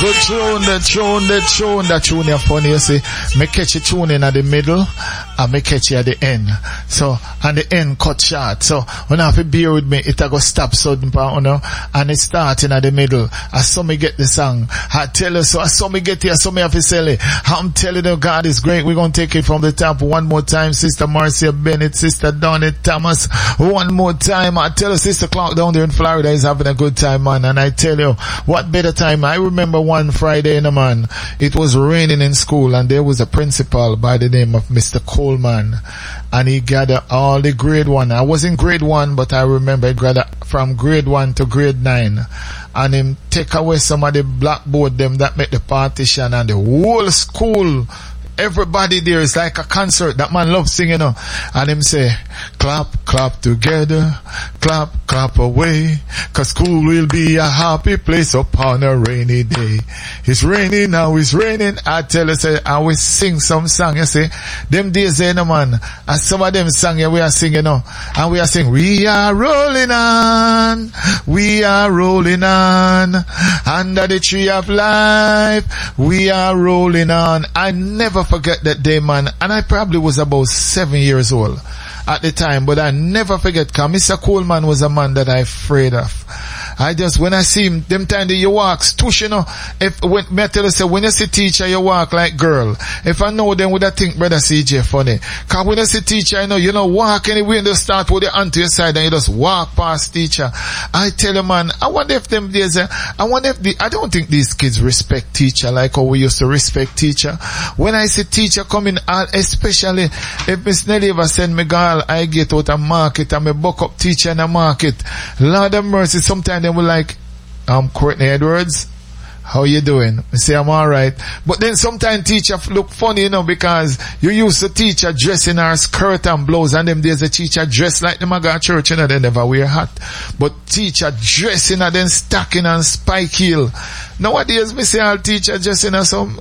Good tune, the tune you're funny, you see. Me catch a tune in at the middle, and me catch it at the end. So, and the end cut short. So, when I have to bear with me, it'll go stop sudden, you know, and it's starting at the middle. I saw me get the song. I tell you, so I saw me get here, I saw me have to sell it. I'm telling you, God is great. We're going to take it from the top one more time. Sister Marcia Bennett, Sister Donnie Thomas, one more time. I tell you, Sister Clark down there in Florida is having a good time, man. And I tell you, what better time. I remember one Friday, man, it was raining in school, and there was a principal by the name of Mr. Coleman, and he gathered all the grade 1. I was in grade 1, but I remember he gathered from grade 1 to grade 9, and him take away some of the blackboard them that make the partition, and the whole school, everybody there is like a concert. That man loves singing, and him say, clap, clap together, clap, clap away, 'cause school will be a happy place upon a rainy day. It's raining now, it's raining. I tell you, say, I will sing some song, you see. Them days, man, and some of them song we are singing, and we are singing, we are rolling on, under the tree of life, we are rolling on. I never forget that day, man, and I probably was about 7 years old at the time, but I never forget, because Mr. Coleman was a man that I afraid of. I just, when I see him, them time that you walk, stush, you know, when I tell you, say, when you see teacher, you walk like girl. If I know them, would I think Brother CJ funny? Cause when I see teacher, you know, walk anywhere and you start with your hand to your side and you just walk past teacher. I tell you, man, I wonder if them days, I don't think these kids respect teacher like how we used to respect teacher. When I see teacher coming, especially if Miss Nelly ever send me girl, I get out a market and me buck up teacher in a market. Lord of mercy, sometimes they were like, Courtney Edwards, how you doing? I say, I'm alright. But then sometimes teacher look funny, you know, because you used to teacher dressing her skirt and blouse, and them days the teacher dress like them go to church, you know, they never wear hat. But teacher dressing her then stocking and spike heel. Nowadays, me say all teacher dressing her some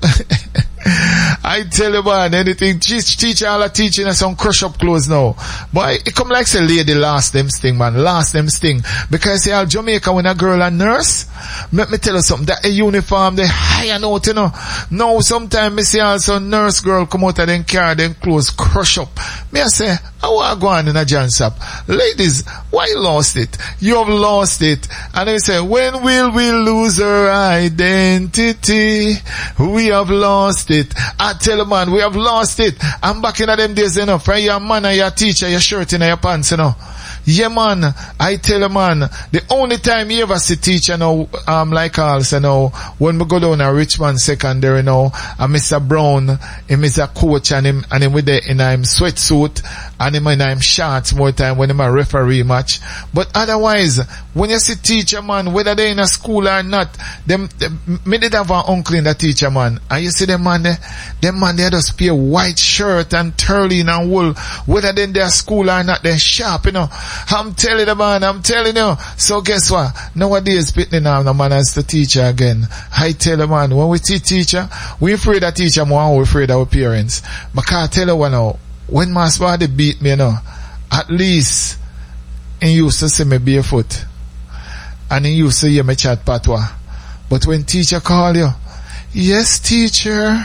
I tell you, man, anything, teacher all are teaching us some crush up clothes now. But it come like say lady last them sting, man, last them sting. Because see all Jamaica when a girl a nurse, let me tell you something, that a uniform, they high note, you know. Now sometimes me see also nurse girl come out of them car, them clothes crush up. Me I say, how are go on in a John shop? Ladies, why you lost it? You have lost it. And they say, when will we lose our identity? We have lost it. I tell you, man, we have lost it. I'm back in them days, you know, for your man and your teacher, your shirt in your pants, you know. Yeah, man, I tell you, man, the only time you ever see teacher now, like also, you know, when we go down to Richmond Secondary, you know, and Mr. Brown, him is a coach, and him with the, in him sweatsuit, and him in him shorts more time when him a referee match. But otherwise, when you see teacher, man, whether they in a school or not, me did have an uncle in the teacher, man, and you see them man, they just wear white shirt and turleen and wool, whether they in their school or not, they're sharp, you know. I'm telling you, man, I'm telling you. So guess what? Nowadays, pitting now, the man as the teacher again. I tell you, man, when we see teacher, we afraid of teacher more than we afraid of our parents. But I tell you what now, when my father beat me, you know, at least he used to see me barefoot. And he used to hear me chat patois. But when teacher call you, yes, teacher.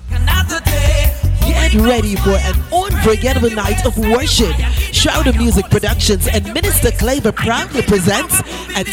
Get ready for an unforgettable night of worship. Shroud of Music Productions and Minister Claver proudly presents a